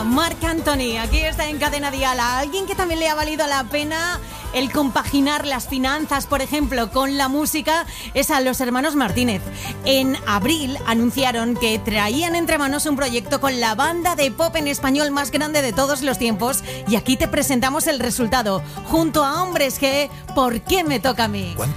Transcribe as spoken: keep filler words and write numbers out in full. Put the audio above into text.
a Marc Anthony. Aquí está en Cadena Dial. A alguien que también le ha valido la pena el compaginar las finanzas, por ejemplo, con la música, es a los hermanos Martínez. En abril anunciaron que traían entre manos un proyecto con la banda de pop en español más grande de todos los tiempos, y aquí te presentamos el resultado, junto a Hombres G, ¿Por qué me toca a mí?